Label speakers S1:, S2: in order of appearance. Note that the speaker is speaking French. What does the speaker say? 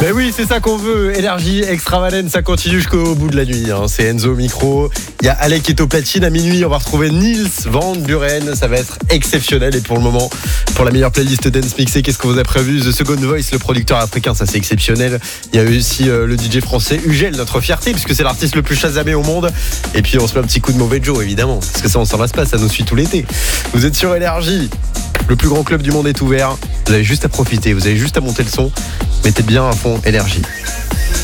S1: Ben oui, c'est ça qu'on veut. Énergie Extravagance, ça continue jusqu'au bout de la nuit. C'est Enzo au micro. Il y a Alec qui est au platine. À minuit, on va retrouver Nils Van Buren. Ça va être exceptionnel. Et pour le moment, pour la meilleure playlist dance mixée, qu'est-ce qu'on vous a prévu? The Second Voice, le producteur africain, ça c'est exceptionnel. Il y a aussi le DJ français Ugel, notre fierté, puisque c'est l'artiste le plus chasamé au monde. Et puis on se met un petit coup de mauvais Joe, évidemment, parce que ça on s'en lasse pas, ça nous suit tout l'été. Vous êtes sur Énergie. Le plus grand club du monde est ouvert. Vous avez juste à profiter, vous avez juste à monter le son. Mettez bien à fond Énergie.